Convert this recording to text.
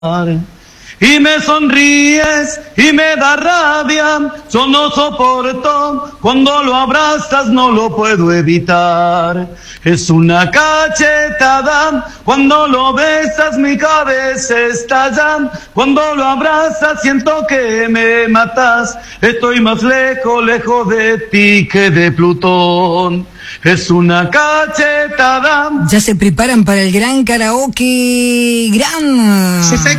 Y me sonríes y me da rabia, yo no soporto, cuando lo abrazas no lo puedo evitar. Es una cachetada, cuando lo besas mi cabeza estalla, cuando lo abrazas siento que me matas, estoy más lejos de ti que de Plutón. Es una cachetada. Ya se preparan para el gran karaoke, gran.